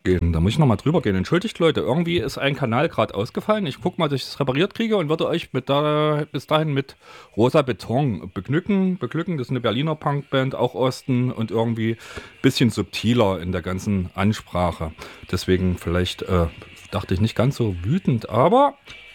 gehen. Da muss ich nochmal drüber gehen. Entschuldigt, Leute, irgendwie ist ein Kanal gerade ausgefallen. Ich gucke mal, dass ich es repariert kriege und würde euch bis dahin mit Rosa Beton beglücken. Das ist eine Berliner Punkband, auch Osten und irgendwie ein bisschen subtiler in der ganzen Ansprache. Deswegen vielleicht dachte ich nicht ganz so wütend, aber